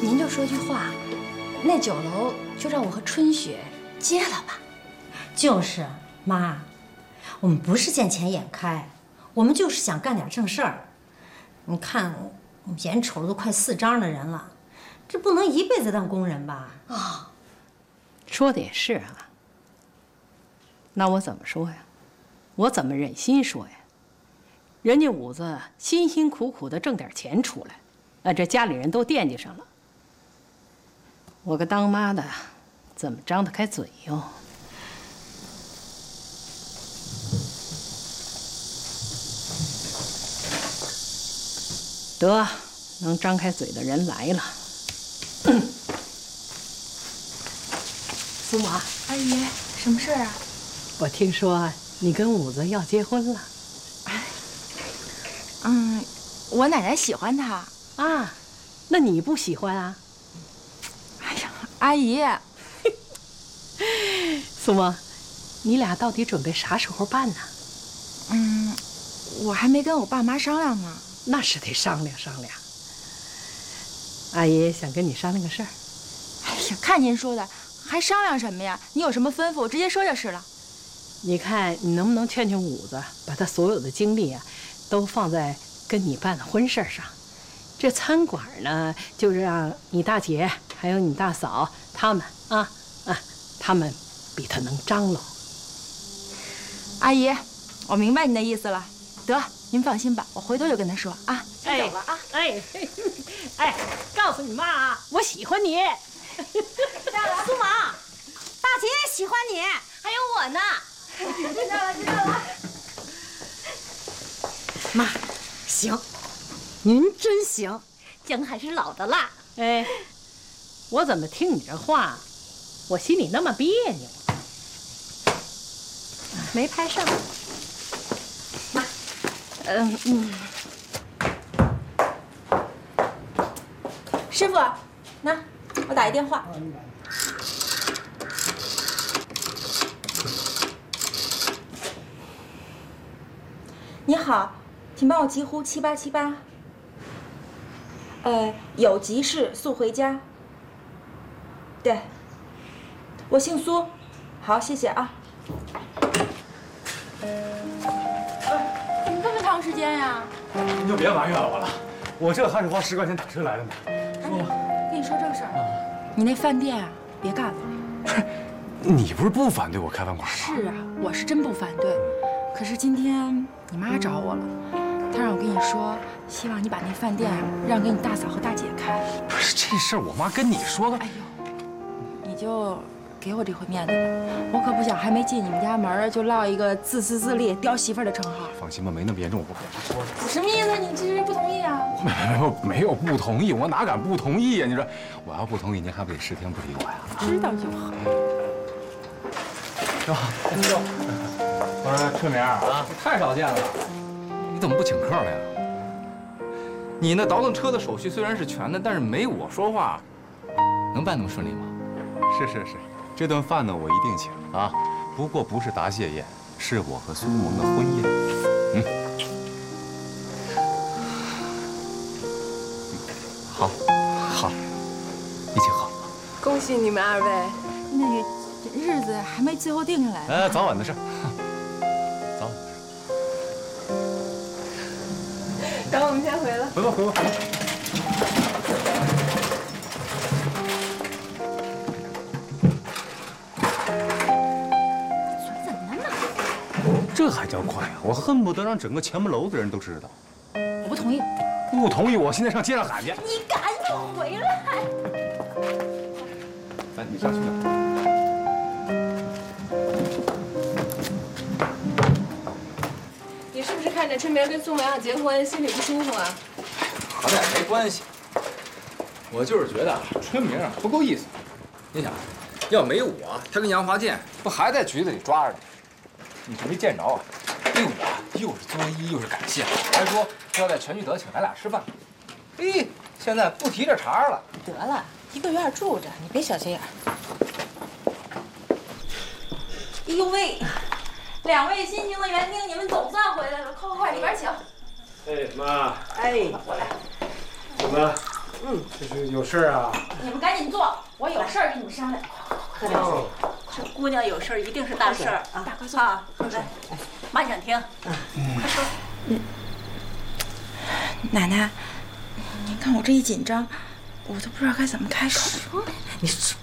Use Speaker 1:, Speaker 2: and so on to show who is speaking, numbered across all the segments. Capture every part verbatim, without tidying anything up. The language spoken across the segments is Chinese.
Speaker 1: 您就说句话，那酒楼就让我和春雪接了吧。
Speaker 2: 就是妈，我们不是见钱眼开，我们就是想干点正事儿。你看，眼瞅都快四张的人了，这不能一辈子当工人吧？啊、哦，
Speaker 3: 说的也是啊。那我怎么说呀？我怎么忍心说呀？人家五子辛辛苦苦的挣点钱出来，啊，这家里人都惦记上了。我个当妈的，怎么张得开嘴哟？得，能张开嘴的人来了。苏麻，
Speaker 1: 阿姨，什么事儿啊？
Speaker 3: 我听说你跟五子要结婚了。
Speaker 1: 嗯，我奶奶喜欢他
Speaker 3: 啊，那你不喜欢啊？
Speaker 1: 哎呀，阿姨，
Speaker 3: 苏妈，你俩到底准备啥时候办呢？
Speaker 1: 嗯，我还没跟我爸妈商量呢。
Speaker 3: 那是得商量商量。阿姨想跟你商量个事儿。
Speaker 1: 哎呀，看您说的，还商量什么呀？你有什么吩咐，直接说就是了。
Speaker 3: 你看你能不能劝劝五子，把他所有的精力啊，都放在跟你办的婚事上。这餐馆呢，就让你大姐还有你大嫂他们啊啊，他们比他能张罗。
Speaker 1: 阿姨，我明白您的意思了。得，您放心吧，我回头就跟他说啊。先走了啊。
Speaker 3: 哎哎，告诉你妈啊，我喜欢你。
Speaker 2: 苏麻，大姐也喜欢你，还有我呢。
Speaker 1: 知道了，知道了。
Speaker 2: 妈，行，您真行，姜还是老的辣。
Speaker 3: 哎，我怎么听你这话，我心里那么别扭？
Speaker 2: 没拍上。妈，
Speaker 1: 嗯嗯。师傅，那我打一电话。你好，请帮我急呼七八七八。呃，有急事速回家。对，我姓苏。好，谢谢啊。怎么这么长时间呀？
Speaker 4: 您就别埋怨我了，我这还是花十块钱打车来的呢。说吧，
Speaker 1: 跟你说正事儿。你那饭店啊，别干了。
Speaker 4: 不是，你不是不反对我开饭馆吗？
Speaker 1: 是啊，我是真不反对。可是今天你妈找我了，她让我跟你说，希望你把那饭店让给你大嫂和大姐开。
Speaker 4: 不是这事儿，我妈跟你说的。
Speaker 1: 哎呦，你就给我这回面子吧，我可不想还没进你们家门就落一个自私自利、刁媳妇的称号。
Speaker 4: 放心吧，没那么严重，我不跟她说的。
Speaker 1: 什么意思？你这是不同意啊？
Speaker 4: 没没有没有不同意，我哪敢不同意呀？你说我要不同意，您还不得十天不理我呀？
Speaker 1: 知道就好。
Speaker 4: 走，走。我说春明啊，你太少见了，
Speaker 5: 你怎么不请客了呀？你那倒腾车的手续虽然是全的，但是没我说话，能办那么顺利吗？
Speaker 4: 是是是，这顿饭呢我一定请啊，不过不是答谢宴，是我和苏萌的婚宴。嗯，好，好，一起好。
Speaker 6: 恭喜你们二位，
Speaker 1: 那个日子还没最后定下来。
Speaker 4: 哎，早晚的事。
Speaker 6: 然后我们先回了。
Speaker 4: 回吧，回吧，回吧。
Speaker 1: 嘴怎么那么快？
Speaker 4: 这还叫快啊！我恨不得让整个前门楼的人都知道。
Speaker 1: 我不同意。
Speaker 4: 不同意，我现在上街上喊去。
Speaker 1: 你赶紧回来！
Speaker 4: 来，你上去吧。
Speaker 6: 你是不是看着春明跟苏梅要结婚，心里不舒服啊？
Speaker 5: 和那也没关系，我就是觉得春明啊不够意思。你想，要没我，他跟杨华建不还在局子里抓着你？你是没见着啊？对我又是作揖又是感谢，还说要在全聚德请咱俩吃饭。嘿，现在不提这茬了。
Speaker 7: 得了，一个院住着，你别小心眼。
Speaker 1: 哎呦喂！两位新兴的园丁，你们总算回来了，快快快，里边请。
Speaker 8: 哎妈，
Speaker 7: 哎，
Speaker 1: 过来。
Speaker 8: 怎么， 嗯，这是有事啊？
Speaker 1: 你们赶紧坐，我有事儿跟你们商量。
Speaker 7: 喝点水。这姑娘有事儿，一定是大事儿啊！
Speaker 1: 大快坐。
Speaker 7: 啊，来，妈想听。嗯，快说。
Speaker 1: 嗯，奶奶，您看我这一紧张，我都不知道该怎么开口。
Speaker 7: 你说。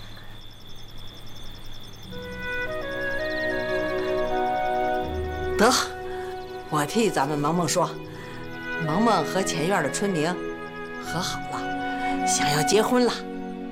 Speaker 7: 得，我替咱们萌萌说，萌萌和前院的春明和好了，想要结婚了。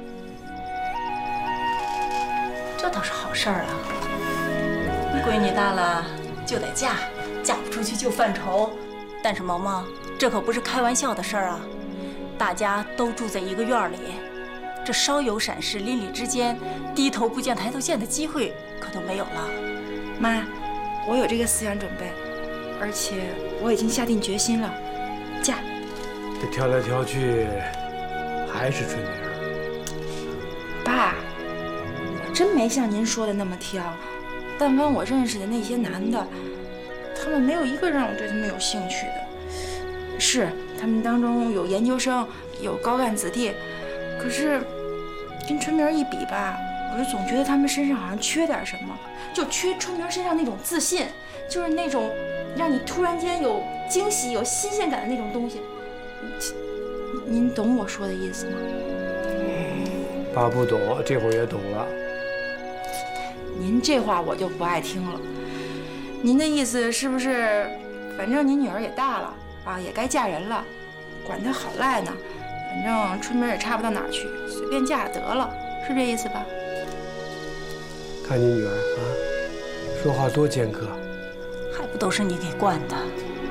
Speaker 6: 这倒是好事儿啊。闺女大了就得嫁，嫁不出去就犯愁。但是萌萌，这可不是开玩笑的事儿啊！大家都住在一个院里，这稍有闪失，邻里之间低头不见抬头见的机会可都没有了。
Speaker 1: 妈，我有这个思想准备，而且我已经下定决心了，嫁。
Speaker 8: 这挑来挑去，还是春明。
Speaker 1: 爸，我真没像您说的那么挑。但凡我认识的那些男的，他们没有一个让我对他们有兴趣的。是，他们当中有研究生，有高干子弟，可是跟春明一比吧，我就总觉得他们身上好像缺点什么，就缺春明身上那种自信，就是那种让你突然间有惊喜、有新鲜感的那种东西。您懂我说的意思吗？
Speaker 8: 爸不懂，这会儿也懂了。
Speaker 1: 您这话我就不爱听了。您的意思是不是，反正您女儿也大了啊，也该嫁人了，管她好赖呢？反正春明也差不到哪儿去，随便嫁得了，是这意思吧？
Speaker 8: 看你女儿啊，说话多尖刻，
Speaker 6: 还不都是你给惯的？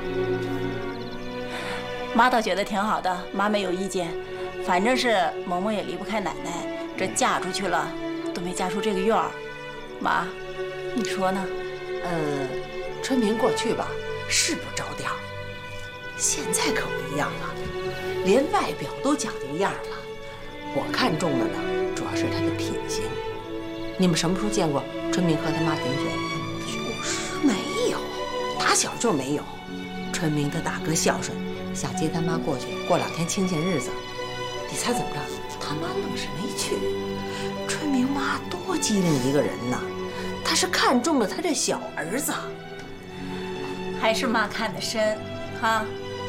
Speaker 6: 妈倒觉得挺好的，妈没有意见。反正是萌萌也离不开奶奶，这嫁出去了都没嫁出这个院儿。妈，你说呢？
Speaker 7: 呃，春明过去吧是不着调，现在可不一样了，连外表都讲究样了。我看中的呢，主要是他的品行。你们什么时候见过春明和他妈顶嘴？就是没有，打小就没有。春明的大哥孝顺，想接他妈过去过两天清静日子。你猜怎么着？他妈愣是没去。春明妈多机灵一个人呐，她是看中了他这小儿子。
Speaker 6: 还是妈看得深，哈。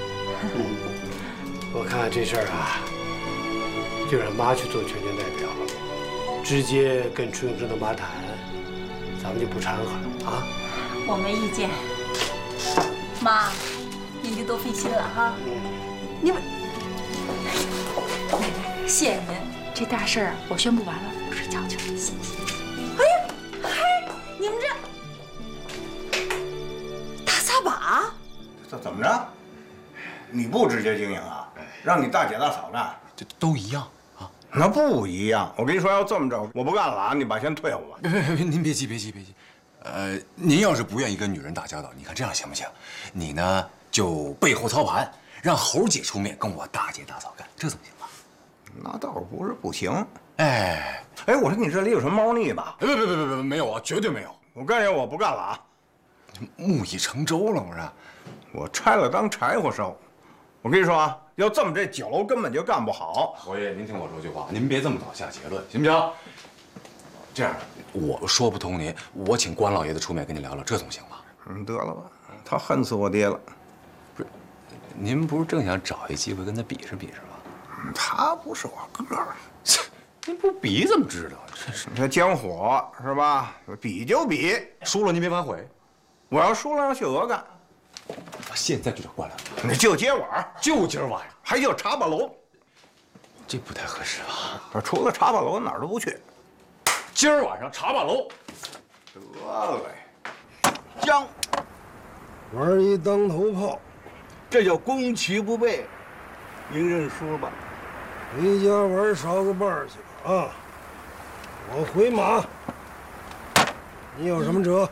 Speaker 8: 我看这事儿啊，就让妈去做全权代表，直接跟春明的妈谈，咱们就不掺和了啊。
Speaker 6: 我没意见。妈，您就多费心了哈。
Speaker 7: 你们，
Speaker 1: 奶奶，谢谢您，这大事儿我宣布完了，我睡觉去了，谢谢。
Speaker 7: 哎呀，嗨，你们这大撒把，
Speaker 9: 这怎么着？你不直接经营啊？让你大姐大嫂干，
Speaker 4: 这都一样啊？
Speaker 9: 那不一样。我跟你说，要这么着，我不干了啊！你把钱退我吧。
Speaker 4: 别别别，您别急别急别急。呃，您要是不愿意跟女人打交道，你看这样行不行？你呢就背后操盘，让猴姐出面跟我大姐大嫂干，这怎么行啊？
Speaker 9: 那倒不是不行。
Speaker 4: 哎
Speaker 9: 哎，我说你这里有什么猫腻吧？
Speaker 4: 别别别别别，没有啊，绝对没有。
Speaker 9: 我告诉你，我不干了啊！
Speaker 4: 木已成舟了，不是？
Speaker 9: 我拆了当柴火烧。我跟你说啊，要这么这酒楼根本就干不好。
Speaker 4: 侯爷，您听我说句话，您别这么早下结论，行不行？这样，我说不通您，我请关老爷子出面跟您聊聊，这总行吧？
Speaker 9: 嗯，得了吧，他恨死我爹了。
Speaker 4: 不是，您不是正想找一机会跟他比试比试吗？
Speaker 9: 嗯，他不是我个儿，
Speaker 4: 您不比怎么知道？这是
Speaker 9: 这江火是吧？比就比，
Speaker 4: 输了您别反悔。
Speaker 9: 我要输了让秀娥干。
Speaker 4: 我现在就找关老爷子，
Speaker 9: 你就今晚，
Speaker 4: 就今儿晚上，
Speaker 9: 还就茶把楼，
Speaker 4: 这不太合适吧？
Speaker 9: 我除了茶把楼哪儿都不去。
Speaker 4: 今儿晚上茶把楼。
Speaker 9: 得嘞，将
Speaker 10: 玩一当头炮，这叫攻其不备。您认输吧，回家玩烧个伴儿去吧啊！我回马，你有什么辙？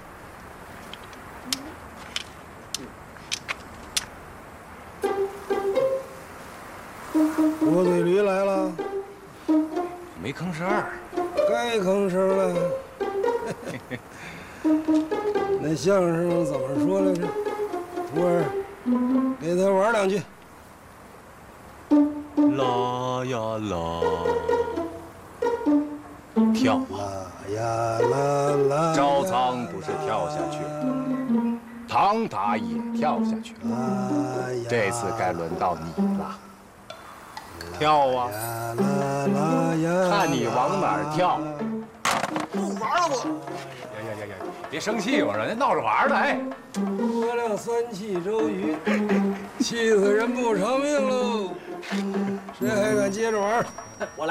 Speaker 10: 郭嘴驴来了，
Speaker 4: 没吭声儿，
Speaker 10: 该吭声了。那相声怎么说来着？徒儿，给他玩两句。
Speaker 4: 啦呀啦，跳
Speaker 10: 啦呀啦啦。
Speaker 4: 招仓不是跳下去，唐塔也跳下去。这次该轮到你了，跳啊！看你往哪儿跳。
Speaker 10: 不玩了我。
Speaker 4: 呀呀呀呀！别生气，我说人闹着玩呢，哎。
Speaker 10: 诸葛亮三气周瑜，气死人不偿命喽！谁还敢接着玩？
Speaker 5: 我来。